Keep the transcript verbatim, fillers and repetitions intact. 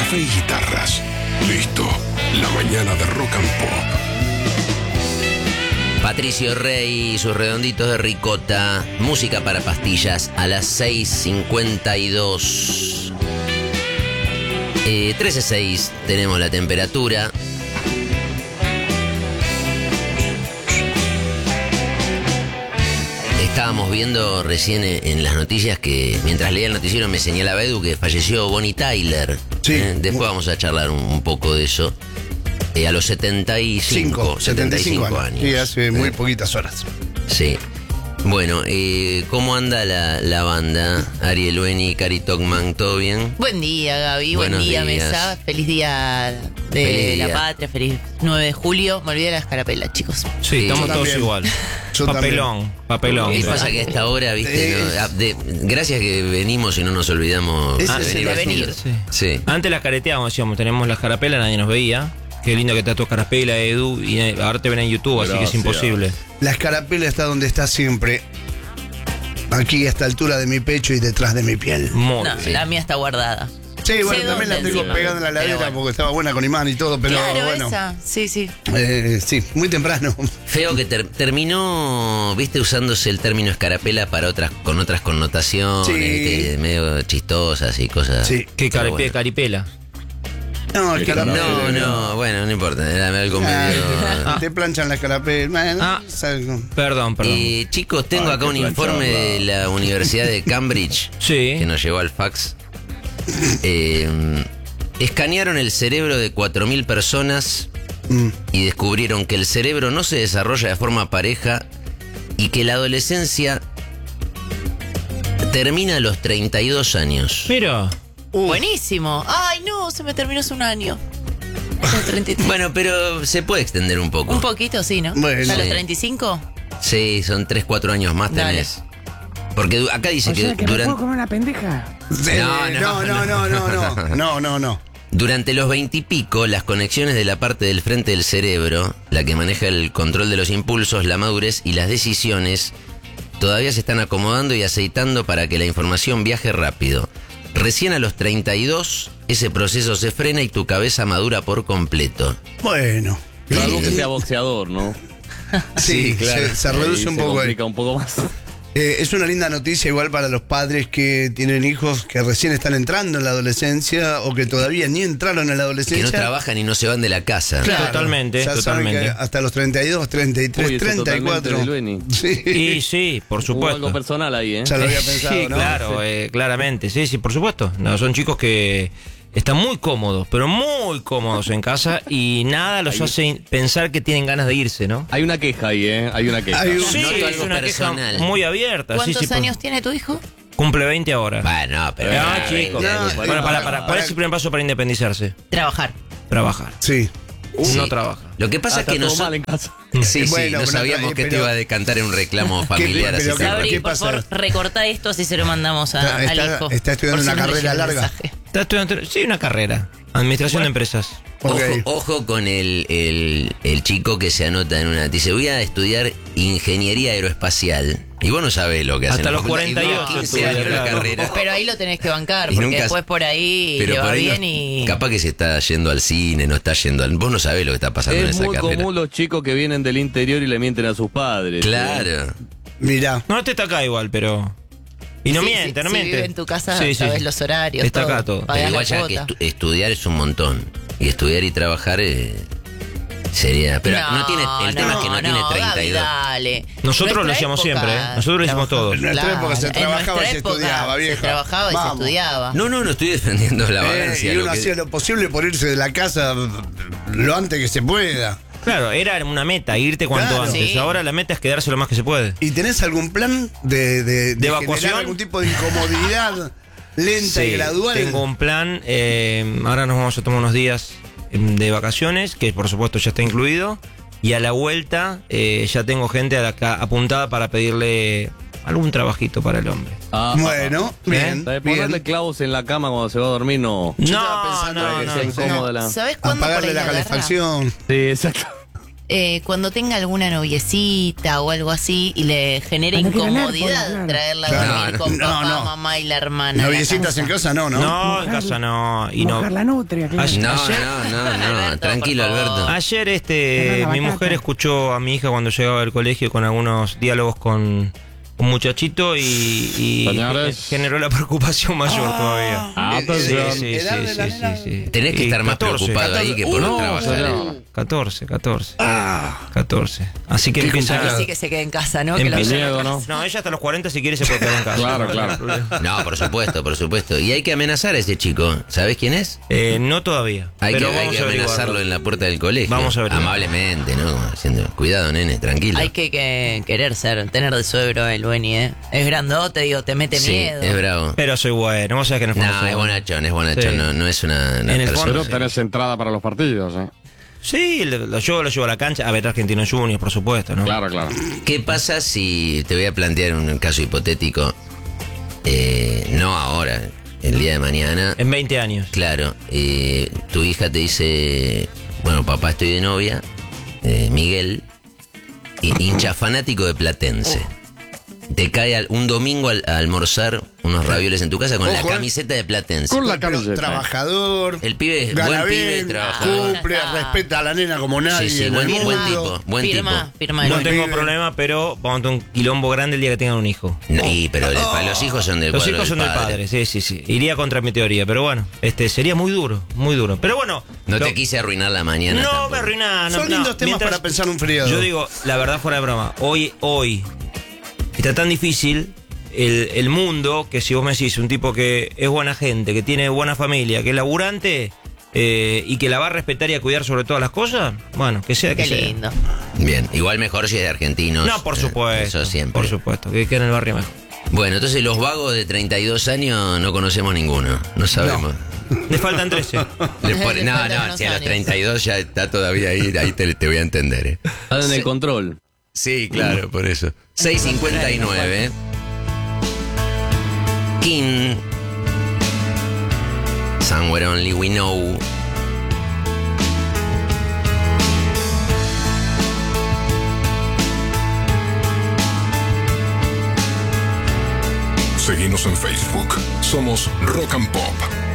café y guitarras. Listo, la mañana de Rock and Pop. Patricio Rey y sus redonditos de ricota. Música para pastillas a las seis cincuenta y dos. Eh, trece seis tenemos la temperatura. Estábamos viendo recién en las noticias que mientras leía el noticiero me señalaba Edu que falleció Bonnie Tyler. Sí. Eh, después vamos a charlar un, un poco de eso. Eh, a los setenta y cinco, setenta y cinco años. Sí, hace muy Eh, poquitas horas. Sí. Bueno, eh, ¿cómo anda la, la banda? Ariel Ueni, Cari Togman, ¿todo bien? Buen día, Gaby. Buenos Buen día, días. Mesa. Feliz día de Feliz la día. patria. Feliz nueve de julio. Me olvidé de la escarapela, chicos. Yo Sí, estamos todos también. igual. Yo Papelón, papelón. ¿Qué pasa que a esta hora, viste? Eh, no? Ah, de- gracias que venimos y no nos olvidamos Ese de es el venir venir. vestidos. Sí. Sí. Antes las careteábamos, decíamos, tenemos las carapelas, nadie nos veía. Qué lindo que está tu carapela, Edu. Y eh, ahora te ven en YouTube, así que es imposible. La escarapela está donde está siempre. Aquí a esta altura de mi pecho y detrás de mi piel. Muy No, bien. la mía está guardada. Sí, bueno, Sé también la dónde tengo encima, pegada en la pero ladera bueno. porque estaba buena con imán y todo, pero claro, bueno. esa. Sí, sí. Eh, sí, muy temprano. Feo que ter- terminó, viste, usándose el término escarapela para otras, con otras connotaciones, Sí. viste, medio chistosas y cosas. Sí. ¿Qué Pero caripe- bueno. caripela? No, el escarapela. No, no, bueno, no importa, era algo Ah, medio... te planchan la escarapela. Bueno, Ah. es algo. Perdón, perdón. Eh, chicos, tengo Ay, acá qué un informe de la Universidad de Cambridge Sí. que nos llegó al fax. Eh, escanearon el cerebro de cuatro mil personas Mm. y descubrieron que el cerebro no se desarrolla de forma pareja y que la adolescencia termina a los treinta y dos años. Mira. Uf. Buenísimo. Ay, no, se me terminó hace un año. A los treinta y tres. Bueno, pero se puede extender un poco. Un poquito, sí, ¿no? Bueno. ¿A los Sí. treinta y cinco? Sí, son tres, cuatro años más Dale. tenés. Porque du- acá dice O que, sea, que me durante... puedo comer una pendeja. Sí, No, no, no, no, no, no, no, no, no, no. Durante los veintipico, las conexiones de la parte del frente del cerebro, la que maneja el control de los impulsos, la madurez y las decisiones, todavía se están acomodando y aceitando para que la información viaje rápido. Recién a los treinta y dos, ese proceso se frena y tu cabeza madura por completo. Bueno. Salvo que sea boxeador, ¿no? Sí, se, se reduce Ahí un se poco ahí. complica un poco más. Eh, es una linda noticia igual para los padres que tienen hijos que recién están entrando en la adolescencia o que todavía ni entraron en la Que adolescencia. no trabajan y no se van de la casa. Claro, Totalmente, ya saben totalmente. que hasta los treinta y dos, treinta y tres, Uy, eso treinta y cuatro. totalmente de Lueni. Sí, Y sí, por Hubo algo supuesto. personal ahí, ¿eh? ya lo había pensado, Sí, ¿no? claro, eh, claramente. Sí, sí, por supuesto. No, son chicos que están muy cómodos, pero muy cómodos en casa y nada los Ahí- hace pensar que tienen ganas de irse, ¿no? Hay una queja ahí, ¿eh? Hay una queja. Hay un- Sí, Noto es algo una personal. queja muy abierta. sí, ¿Cuántos sí, por- años tiene tu hijo? Cumple veinte ahora. Bueno, pero... Ah, ah, chicos. veinte años. No, Bueno, para, para, para- ¿cuál es el primer paso para independizarse? Trabajar. Trabajar. Sí. Sí. No trabaja. Lo que pasa Ah, es que está todo nosotros... mal en casa. Sí, sí, Bueno, no pero- sabíamos que pero- te iba a decantar en un reclamo familiar. pero así qué- que- Gabri, por pasa? favor, recortá esto, así se lo mandamos a, Está- al está- hijo. está estudiando Por si una no carrera llega el larga. mensaje. ¿Estás estudiando? Sí, una carrera. Administración de empresas. Ok. Ojo, ojo con el, el, el chico que se anota en una... Dice, voy a estudiar ingeniería aeroespacial. Y vos no sabés lo que hacen. Hasta en la los facultad. Y cuarenta y dura ocho quince años estudia, la claro. carrera. Pero ahí lo tenés que bancar, Y porque nunca- después por ahí Pero le va por ahí bien no- y... capaz que se está yendo al cine, no está yendo al... Vos no sabés lo que está pasando en Es esa muy carrera. común los chicos que vienen del interior y le mienten a sus padres. ¿eh? Claro. Mirá. No, este está acá igual, pero. Y no Sí, miente, sí, no si miente. vive en tu casa, Sí, sí, sabés sí. los horarios, Está todo. acá todo. Pagás Pero igual la ya que cuota. estu- estudiar es un montón. Y estudiar y trabajar eh, sería... Pero no, tiene... El tema es que no, tiene treinta y dos. Gaby, dale. Nosotros lo Nuestra hacíamos época, siempre, ¿eh? Nosotros lo hicimos todos. En nuestra época se en trabajaba y nuestra se época estudiaba, vieja. Se trabajaba y Vamos. se estudiaba. No, no, no estoy defendiendo la Eh, vagancia. y lo uno que- hacía lo posible por irse de la casa lo antes que se pueda. Claro, era una meta, irte cuanto Claro. antes. Sí. Ahora la meta es quedarse lo más que se puede. ¿Y tenés algún plan de, de, de evacuación? generar algún tipo de incomodidad lenta y Sí, gradual? tengo un plan. eh, ahora nos vamos a tomar unos días eh, de vacaciones, que por supuesto ya está incluido. Y a la vuelta eh, ya tengo gente a la ca- apuntada para pedirle algún trabajito para el hombre. Ah, Bueno, bien, De ponerle bien. clavos en la cama cuando se va a dormir, no. Yo estaba No, pensando no, que no. sea no. incómoda la- ¿Sabés cuándo por Apagarle ahí la agarra? calefacción. Sí, exacto. eh, cuando tenga alguna noviecita o algo así y le genere Cuando quiera incomodidad Hércules, claro. traerla a Claro. dormir con No, papá, no. mamá y la hermana. a la Noviecitas casa. en casa, no, ¿no? No, en casa no. Y no. Mojar la nutria, claro. Ayer- No, ayer- no, no, no, Alberto, tranquilo, por favor. Alberto. Ayer Cerrar este la mi batata. mujer escuchó a mi hija cuando llegaba del colegio con algunos diálogos con un muchachito y, y Señores. generó la preocupación mayor todavía. Atención. Sí, sí, ¿Edad sí, de la sí, nena? sí, sí. Tenés que Y estar más catorce. preocupado ahí que por Uh, trabajar. señor. catorce, catorce. catorce. Así que Qué empieza. complicado. Sí, que se quede en casa, ¿no? Que lo empieza- El miedo, ¿no? No, ella hasta los cuarenta si quiere se puede quedar en casa. Claro, No, claro. hay problema. No, por supuesto, por supuesto. Y hay que amenazar a ese chico. ¿Sabés quién es? Eh, no todavía. Hay pero que, hay vamos que a averiguarlo. amenazarlo en la puerta del colegio. Vamos a averiguar. Amablemente, ¿no? Como diciendo, cuidado, nene, tranquilo. Hay que, que querer ser, tener de suegro el Beni, ¿eh? Es grandote, digo, te mete Sí, miedo. es bravo. Pero soy bueno, vos sabés que en el fondo No, soy es bueno. bonachón, es bonachón. Sí. No, no es una, una En el persona. fondo, Pero tenés entrada para los partidos, ¿eh? Sí, lo, lo llevo, lo llevo a la cancha a ver Argentino Juniors, por supuesto, ¿no? Claro, claro. ¿Qué pasa si te voy a plantear un caso hipotético? Eh, no ahora, el día de mañana. En veinte años. Claro, eh, tu hija te dice, bueno, papá, estoy de novia, eh, Miguel, hi- hincha fanático de Platense. Te cae al- un domingo al- a almorzar unos ravioles en tu casa con la Ojo, eh. camiseta de Platense. Con la Pero camiseta. trabajador. El pibe es gana buen pibe, bien, trabajador. cumple, Ya está. respeta a la nena como nadie. Sí, sí, en buen- el buen mundo. tipo. Buen firma, tipo. firma. No Buen tengo pibe. problema, pero vamos a tener un quilombo grande el día que tengan un hijo. No, y, pero el- para los hijos son del Los cuadro hijos son del padre, sí, sí, sí. Iría contra mi teoría, pero bueno, este sería muy duro, muy duro. Pero bueno. No lo- te quise arruinar la mañana. No tampoco. me arruinás. No, Son no. lindos temas Mientras- para pensar un feriado. Yo digo, la verdad fuera de broma, hoy, hoy está tan difícil el, el mundo que si vos me decís un tipo que es buena gente, que tiene buena familia, que es laburante eh, y que la va a respetar y a cuidar sobre todas las cosas, bueno, que sea que Qué sea. lindo. Bien, igual mejor si es de argentinos. No, por eh, supuesto. Eso siempre. Por supuesto, que quede en el barrio mejor. Bueno, entonces los vagos de treinta y dos años no conocemos ninguno. No sabemos. Le faltan trece. Le pone- Le no, faltan no, unos si a los años. treinta y dos ya está todavía ahí, ahí te, te voy a entender. ¿eh? Están en el control. Sí, claro, por eso. seis cincuenta y nueve. King. Somewhere Only We Know. Seguimos en Facebook. Somos Rock and Pop.